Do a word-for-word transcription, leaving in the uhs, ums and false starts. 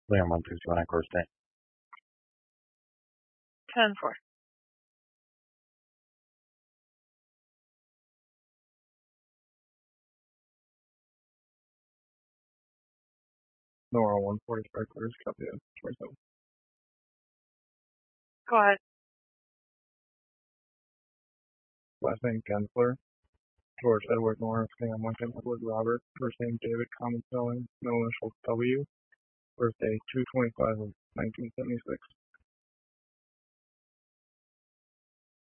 Liam one sixty-one at Course Day. ten four. Nora one forty-five clears, copy that. twenty-seven. Go ahead. Last name Gensler. George Edward Norris, Sam Lincoln Edward Robert. First name David Common spelling, no initials W. Birthday two twenty-five of nineteen seventy-six.